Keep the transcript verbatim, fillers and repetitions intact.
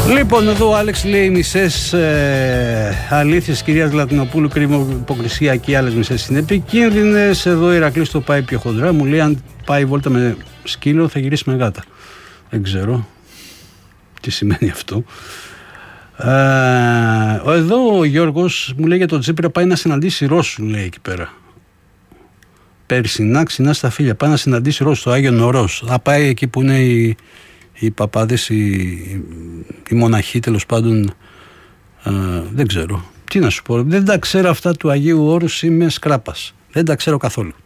Λοιπόν, εδώ ο Άλεξ λέει μισές ε, αλήθειες κυρίας Λατινοπούλου, κρίμα υποκρισία και άλλες μισές είναι επικίνδυνες. Εδώ η Ηρακλής το πάει πιο χοντρά. Μου λέει αν πάει βόλτα με σκύλο θα γυρίσει με γάτα. Δεν ξέρω τι σημαίνει αυτό. Ε, εδώ ο Γιώργος μου λέει για τον Τσίπρα πάει να συναντήσει Ρώσου, λέει εκεί πέρα. Περσινά ξινά στα φίλια. Πάει να συναντήσει Ρώσου στο Άγιο Νορός. Θα πάει εκεί που είναι οι, οι παπάδες, οι, οι μοναχοί τέλος πάντων. Ε, δεν ξέρω. Τι να σου πω. Δεν τα ξέρω αυτά του Αγίου Όρους, είμαι σκράπας. Δεν τα ξέρω καθόλου.